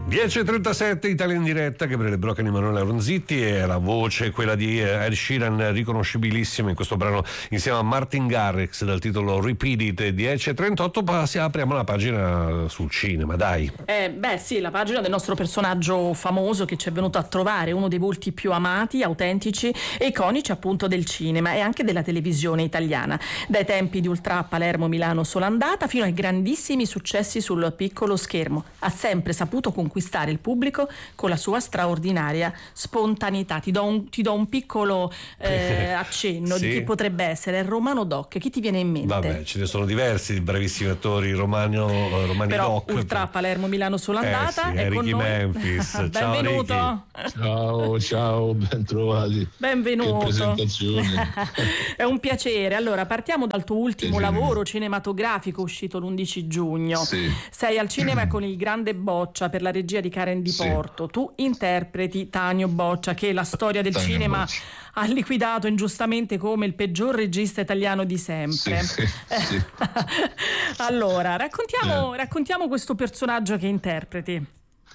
10.37, Italia in diretta, Gabriele Broccani, Emanuele Ronzitti, e la voce, quella di Ed Sheeran, riconoscibilissima in questo brano insieme a Martin Garrix dal titolo Repeat It. 10.38, apriamo la pagina sul cinema, dai. Sì, la pagina del nostro personaggio famoso che ci è venuto a trovare, uno dei volti più amati, autentici e iconici appunto del cinema e anche della televisione italiana, dai tempi di Ultra, Palermo, Milano, Sola Andata, fino ai grandissimi successi sul piccolo schermo. Ha sempre saputo conquistare il pubblico con la sua straordinaria spontaneità. Ti do un piccolo accenno di chi potrebbe essere Romano Doc. Chi ti viene in mente? Vabbè, ce ne sono diversi bravissimi attori romani però Doc. Ultra, Palermo, Milano, Sola Andata è Ricky Memphis. Benvenuto. Ciao, ben trovati. Benvenuto. Che presentazione. È un piacere. Allora, partiamo dal tuo ultimo lavoro cinematografico uscito l'11 giugno. Sì. Sei al cinema con Il Grande Boccia per la regia di Karen Di Porto. Tu interpreti Tanio Boccia, che la storia del cinema ha liquidato ingiustamente come il peggior regista italiano di sempre. Sì. Allora, raccontiamo questo personaggio che interpreti.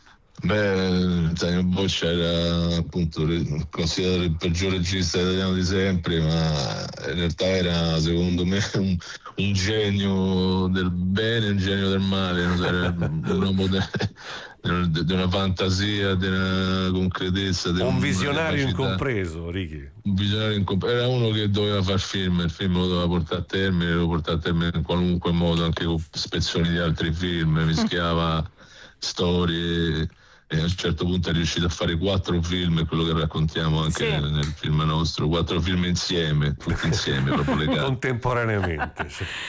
Tanio Boccia era appunto considerato il peggior regista italiano di sempre, ma in realtà era, secondo me, un genio del bene e un genio del male. Era un uomo di una fantasia, di una concretezza, un visionario incompreso, Ricky. Un visionario incompreso. Era uno che doveva far film, il film lo doveva portare a termine, lo portava a termine in qualunque modo, anche con spezzoni di altri film, mischiava storie. E a un certo punto è riuscito a fare 4 film, quello che raccontiamo anche nel film nostro, 4 film insieme, tutti insieme, proprio legati. Contemporaneamente.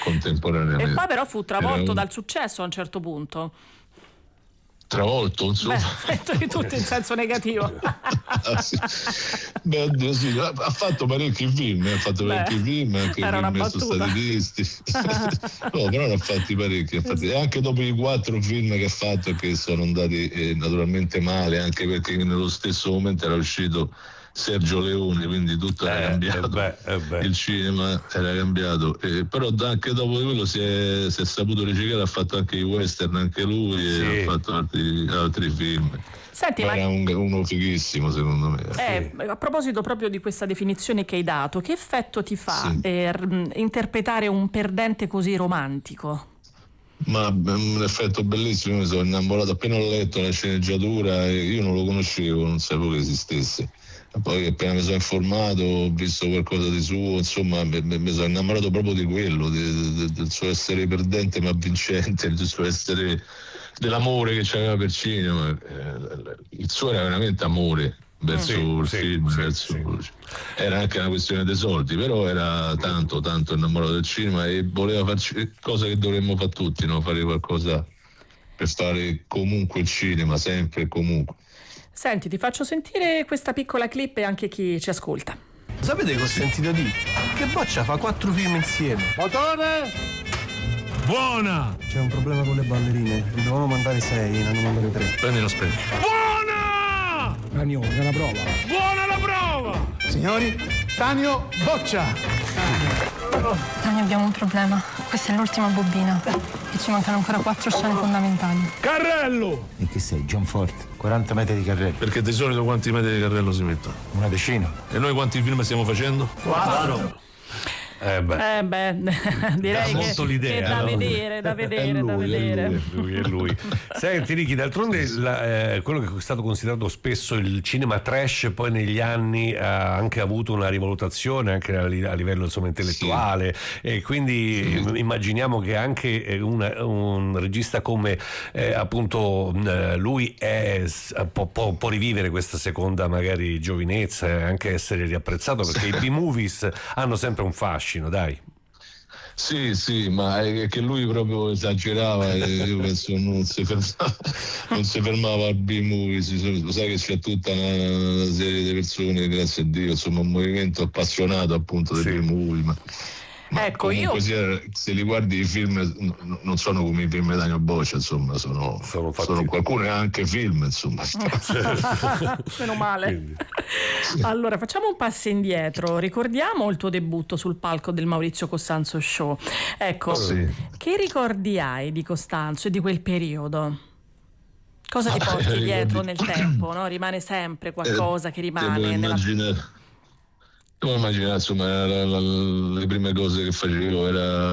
E poi però fu travolto dal successo a un certo punto. Travolto, insomma. Di tutto in senso negativo. Sì. Oddio, sì, ha fatto parecchi film, anche i film sono stati visti. No, però ne ha fatti parecchi, e anche dopo i 4 film che ha fatto, che sono andati naturalmente male, anche perché nello stesso momento era uscito Sergio Leone, quindi tutto era cambiato, il cinema era cambiato, però anche dopo di quello si è saputo riciclare, ha fatto anche i western anche lui, e ha fatto altri film. Senti, era uno fighissimo, secondo me. A proposito proprio di questa definizione che hai dato, che effetto ti fa interpretare un perdente così romantico? Ma un effetto bellissimo, mi sono innamorato appena ho letto la sceneggiatura, io non lo conoscevo, non sapevo che esistesse. Poi appena mi sono informato, ho visto qualcosa di suo, insomma mi sono innamorato proprio di quello, del suo essere perdente ma vincente, del suo essere, dell'amore che c'aveva per cinema. Il suo era veramente amore verso il film, era anche una questione dei soldi, però era tanto innamorato del cinema e voleva farci cosa che dovremmo fare tutti, no? Fare qualcosa per fare comunque il cinema, sempre e comunque. Senti, ti faccio sentire questa piccola clip e anche chi ci ascolta. Sapete che ho sentito dire? Che Boccia fa 4 film insieme. Motore! Buona! C'è un problema con le ballerine. Ne dovevamo mandare 6, ne hanno mandate 3. Prendi lo specchio. Buona! Tanio, è una prova. Buona la prova! Signori, Tanio Boccia! Tanio, abbiamo un problema. Questa è l'ultima bobina e ci mancano ancora 4 scene fondamentali. Carrello! E che sei, John Forte? 40 metri di carrello. Perché di solito quanti metri di carrello si mettono? Una decina. E noi quanti film stiamo facendo? 4. Direi molto l'idea, che da vedere. Lui. Senti Ricky, d'altronde quello che è stato considerato spesso il cinema trash poi negli anni ha anche avuto una rivalutazione anche a livello insomma intellettuale, e quindi immaginiamo che anche un regista come appunto lui può rivivere questa seconda magari giovinezza e anche essere riapprezzato, perché i B-movies hanno sempre un fascino, dai. Sì, ma è che lui proprio esagerava, io penso non si fermava al B-movie, sai che c'è tutta una serie di persone, grazie a Dio, insomma un movimento appassionato appunto dei B-movie, ma ecco, io se li guardi i film non sono come i film di Tanio Boccia, insomma sono qualcuno è anche film, insomma. Meno male. Allora facciamo un passo indietro, ricordiamo il tuo debutto sul palco del Maurizio Costanzo Show. Ecco, che ricordi hai di Costanzo e di quel periodo? Cosa ti porti dietro nel tempo, no? Rimane sempre qualcosa che rimane Devo immaginare, insomma, le prime cose che facevo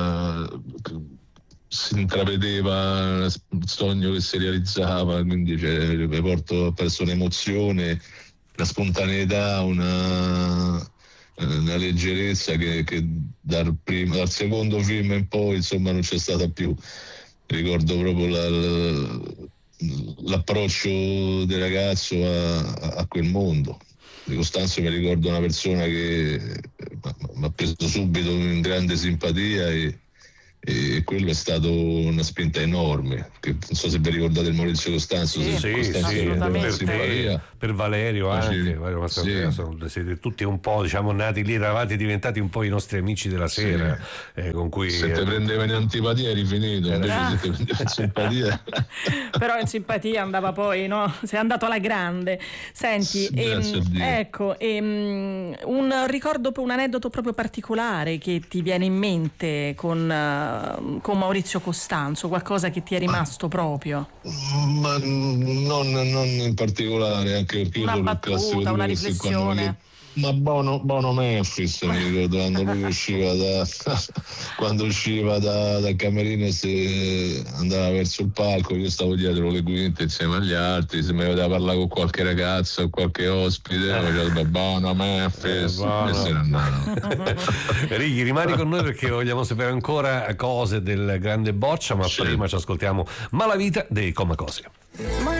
si intravedeva un sogno che si realizzava, quindi mi porto perso un'emozione, una spontaneità, una leggerezza che dal secondo film in poi, insomma, non c'è stata più. Ricordo proprio l'approccio del ragazzo a quel mondo. Di Costanzo mi ricordo una persona che mi ha preso subito in grande simpatia e quello è stato una spinta enorme. Che non so se vi ricordate il Maurizio Costanzo. Per Valerio anche. Siete tutti un po', diciamo, nati lì, eravate diventati un po' i nostri amici della sera, con cui se te prendeva in antipatia eri finito, invece se te prendeva in simpatia. Però in simpatia andava poi, no? Sei andato alla grande. Senti, un ricordo, un aneddoto proprio particolare che ti viene in mente con Maurizio Costanzo, qualcosa che ti è rimasto proprio? Ma non in particolare, anche perché una battuta, una riflessione. Ma Bono Memphis, mi ricordo quando lui usciva dal camerino e andava verso il palco, io stavo dietro le quinte insieme agli altri, se mi vedeva parlare con qualche ragazza o qualche ospite, facevo Bono Memphis e se ne andavano. Righi, rimani con noi perché vogliamo sapere ancora cose del grande Boccia, ma prima ci ascoltiamo Malavita dei Comacose.